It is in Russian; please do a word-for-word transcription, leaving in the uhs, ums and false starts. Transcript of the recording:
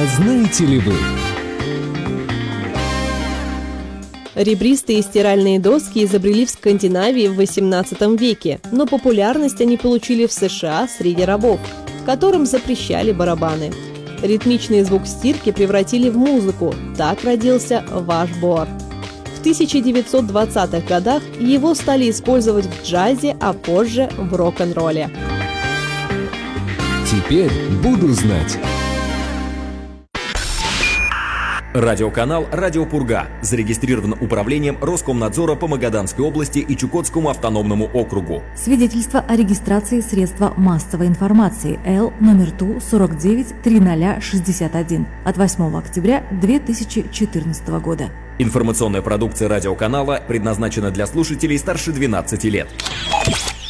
А знаете ли вы? Ребристые стиральные доски изобрели в Скандинавии в восемнадцатом веке, но популярность они получили в США среди рабов, которым запрещали барабаны. Ритмичный звук стирки превратили в музыку, так родился вашбор. В тысяча девятьсот двадцатых годах его стали использовать в джазе, а позже в рок-н-ролле. Теперь буду знать. Радиоканал «Радио Пурга» зарегистрирован управлением Роскомнадзора по Магаданской области и Чукотскому автономному округу. Свидетельство о регистрации средства массовой информации Л номер Ту сорок девять триста шестьдесят один от восьмого октября две тысячи четырнадцатого года. Информационная продукция радиоканала предназначена для слушателей старше двенадцати лет.